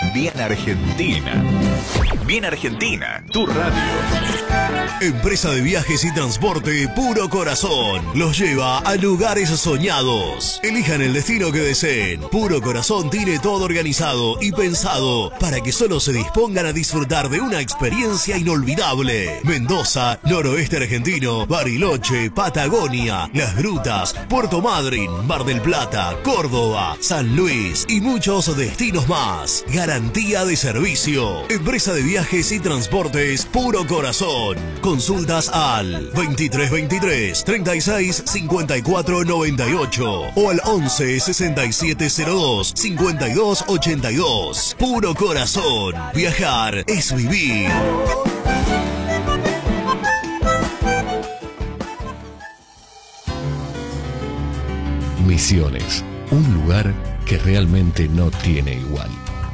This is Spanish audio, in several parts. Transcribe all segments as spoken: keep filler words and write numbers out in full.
Bien Argentina. Bien Argentina, tu radio. Empresa de viajes y transporte Puro Corazón los lleva a lugares soñados. Elijan el destino que deseen. Puro Corazón tiene todo organizado y pensado para que solo se dispongan a disfrutar de una experiencia inolvidable. Mendoza, noroeste argentino, Bariloche, Patagonia, Las Grutas, Puerto Madryn, Mar del Plata, Córdoba, San Luis y muchos destinos más. Garantía de servicio. Empresa de viajes y transportes Puro Corazón. Consultas al veintitrés veintitrés, treinta y seis, cincuenta y cuatro noventa y ocho o al once, sesenta y siete cero dos, cincuenta y dos ochenta y dos. Puro Corazón. Viajar es vivir. Misiones, un lugar que realmente no tiene igual.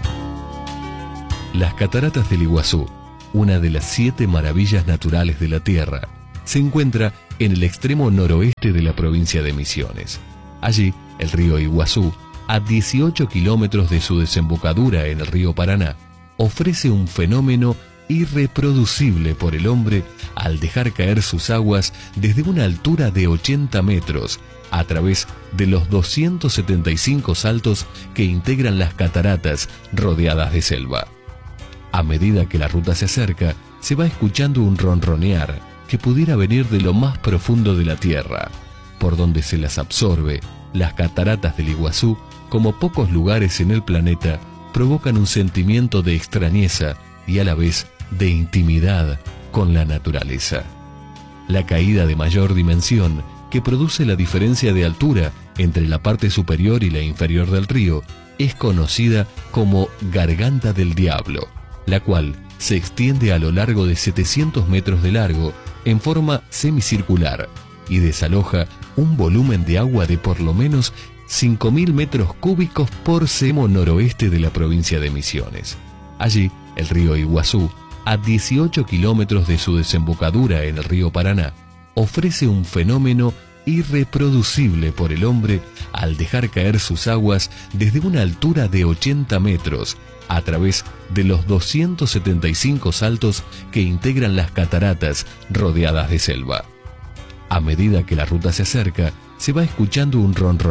Las cataratas del Iguazú, una de las siete maravillas naturales de la Tierra, se encuentra en el extremo noroeste de la provincia de Misiones. Allí, el río Iguazú, a dieciocho kilómetros de su desembocadura en el río Paraná, ofrece un fenómeno irreproducible por el hombre al dejar caer sus aguas desde una altura de ochenta metros a través de los doscientos setenta y cinco saltos que integran las cataratas rodeadas de selva. A medida que la ruta se acerca, se va escuchando un ronronear que pudiera venir de lo más profundo de la tierra, por donde se las absorbe. Las cataratas del Iguazú, como pocos lugares en el planeta, provocan un sentimiento de extrañeza y a la vez de intimidad con la naturaleza. La caída de mayor dimensión, que produce la diferencia de altura entre la parte superior y la inferior del río, es conocida como Garganta del Diablo, la cual se extiende a lo largo de setecientos metros de largo en forma semicircular y desaloja un volumen de agua de por lo menos cinco mil metros cúbicos por semo noroeste de la provincia de Misiones. Allí, el río Iguazú, a dieciocho kilómetros de su desembocadura en el río Paraná, ofrece un fenómeno irreproducible por el hombre al dejar caer sus aguas desde una altura de ochenta metros a través de los doscientos setenta y cinco saltos que integran las cataratas rodeadas de selva. A medida que la ruta se acerca, se va escuchando un ronroneo